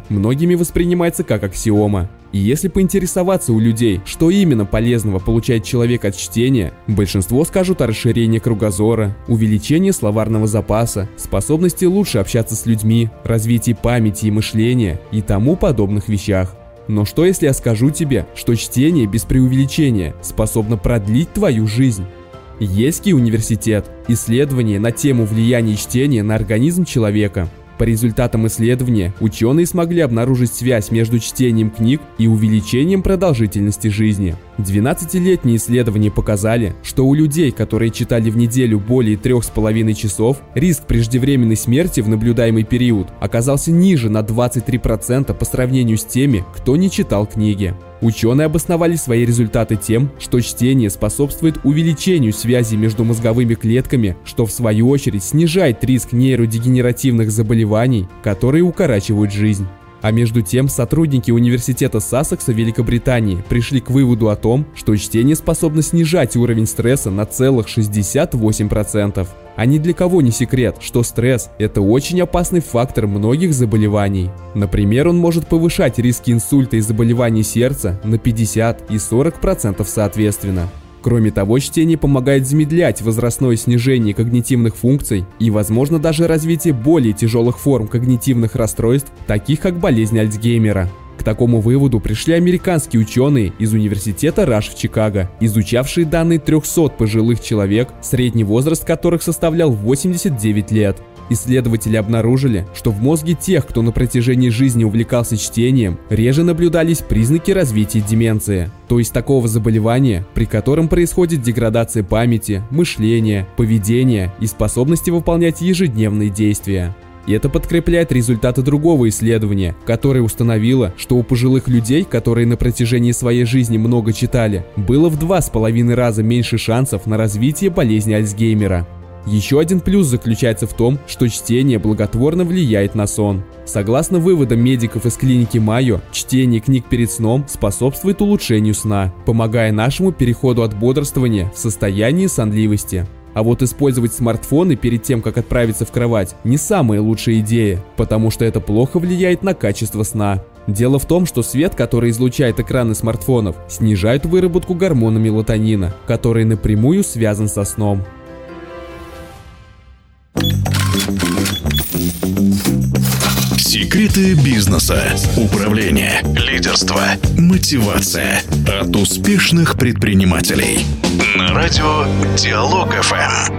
многими воспринимается как аксиома. И если поинтересоваться у людей, что именно полезного получает человек от чтения, большинство скажут о расширении кругозора, увеличении словарного запаса, способности лучше общаться с людьми, развитии памяти и мышления и тому подобных вещах. Но что если я скажу тебе, что чтение без преувеличения способно продлить твою жизнь? Ельский университет. Исследование на тему влияния чтения на организм человека. По результатам исследования ученые смогли обнаружить связь между чтением книг и увеличением продолжительности жизни. 12-летние исследования показали, что у людей, которые читали в неделю более 3,5 часов, риск преждевременной смерти в наблюдаемый период оказался ниже на 23% по сравнению с теми, кто не читал книги. Ученые обосновали свои результаты тем, что чтение способствует увеличению связи между мозговыми клетками, что в свою очередь снижает риск нейродегенеративных заболеваний, которые укорачивают жизнь. А между тем, сотрудники университета Сассекса Великобритании пришли к выводу о том, что чтение способно снижать уровень стресса на целых 68%. А ни для кого не секрет, что стресс – это очень опасный фактор многих заболеваний. Например, он может повышать риски инсульта и заболеваний сердца на 50 и 40% соответственно. Кроме того, чтение помогает замедлять возрастное снижение когнитивных функций и, возможно, даже развитие более тяжелых форм когнитивных расстройств, таких как болезнь Альцгеймера. К такому выводу пришли американские ученые из университета Раш в Чикаго, изучавшие данные 300 пожилых человек, средний возраст которых составлял 89 лет. Исследователи обнаружили, что в мозге тех, кто на протяжении жизни увлекался чтением, реже наблюдались признаки развития деменции, то есть такого заболевания, при котором происходит деградация памяти, мышления, поведения и способности выполнять ежедневные действия. И это подкрепляет результаты другого исследования, которое установило, что у пожилых людей, которые на протяжении своей жизни много читали, было в 2,5 раза меньше шансов на развитие болезни Альцгеймера. Еще один плюс заключается в том, что чтение благотворно влияет на сон. Согласно выводам медиков из клиники Майо, чтение книг перед сном способствует улучшению сна, помогая нашему переходу от бодрствования в состояние сонливости. А вот использовать смартфоны перед тем, как отправиться в кровать, не самая лучшая идея, потому что это плохо влияет на качество сна. Дело в том, что свет, который излучает экраны смартфонов, снижает выработку гормона мелатонина, который напрямую связан со сном. Секреты бизнеса, управления, лидерства, мотивация от успешных предпринимателей. На радио Диалог ФМ.